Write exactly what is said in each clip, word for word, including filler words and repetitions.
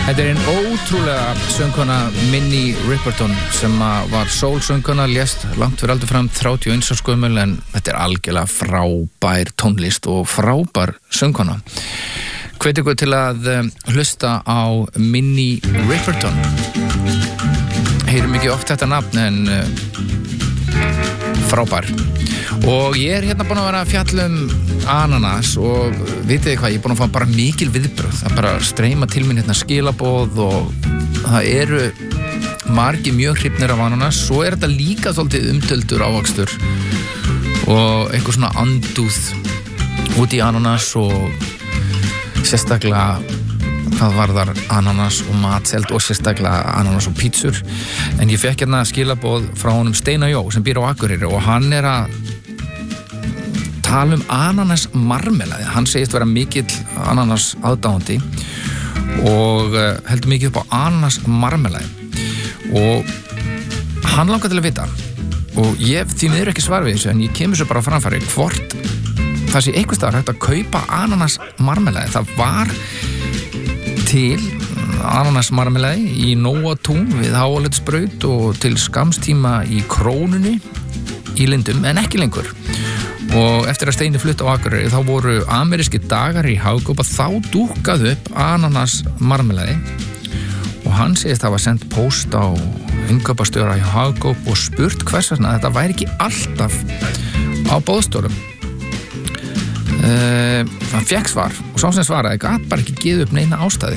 Þetta er einn ótrúlega söngkona Minnie Riperton sem var soul-söngkona, lést langt fyrir aldur fram þrjátíu og eins árs gömul, en þetta er algjörlega frábær tónlist og frábær söngkona. Hvet ykkur til að hlusta á Minnie Riperton. Heyrum ekki oft þetta nafn en frábær. Og ég er hérna búin að vera að fjalla um ananas og vitið þið hvað, ég er búin að fá bara mikil viðbrögð. Það bara streyma til mín hérna skilaboð og það eru margir mjög hrifnir af ananas. Svo er þetta líka svolítið umtöldur ávaxtur og eitthvað svona andúð út í ananas og sérstaklega hvað varðar ananas og matseld og sérstaklega ananas og pítsur. En ég fekk hérna skilaboð frá honum Steinar Jó sem býr á Akureyri og hann er að tala um ananas marmelaði. Hann segist vera mikill ananas aðdáandi og heldur mikið upp á ananas marmelaði og hann langar til að vita og ég því miður ekki svar við þessu en ég kemur svo bara framfæri hvort það sé einhvers staðar hægt að kaupa ananas marmelaði. Það var til ananas marmelaði í Nóatún við Háaleitisbraut og til skamstíma í Krónunni í Lindum en ekki lengur. Og eftir að Steini flutti á Akureyri þá voru ameríski dagar í Hagkaup að þá dúkkaði upp ananas marmelaði og hann segist hafa sendt póst á innkaupastjóra í Hagkaup og spurt hvers vegna þetta væri ekki alltaf á boðstólum. Uh, hann fekk svar og sá sem svaraði gat bara ekki geið upp neina ástæði.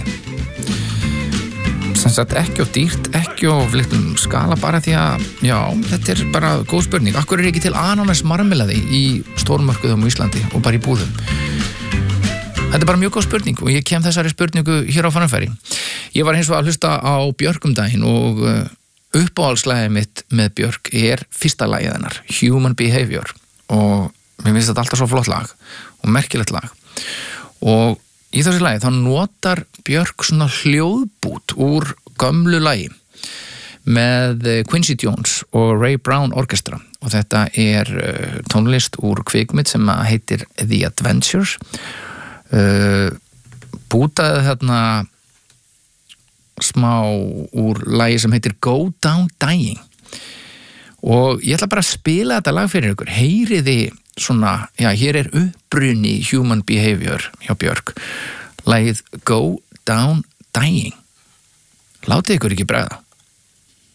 Sem sagt ekki of dýrt, ekki of litlum skala bara því að, já, þetta er bara góð spurning. Akkur er ekki til ananas marmelaði í stórmörkuðum á Íslandi og bara í búðum? Þetta er bara mjög góð spurning og ég kem þessari spurningu hér á framfæri. Ég var hins vegar að hlusta á Björk um daginn og uppáhaldslagið mitt með Björk er fyrsta lagið hennar, Human Behavior, og mér finnst þetta alltaf svo flott lag og merkilegt lag. Og í þessu lagi þá notar Björk svona hljóðbút úr gömlu lagi með Quincy Jones og Ray Brown Orchestra og þetta er tónlist úr kvikmynd sem heitir The Adventures. Bútaði þarna smá úr lagi sem heitir Go Down Dying og ég ætla bara að spila þetta lag fyrir ykkur. Heyriði svona, já, hér er uppruni Human Behavior hjá Björk, lagið Go Down Dying. Látið ykkur ekki bregða.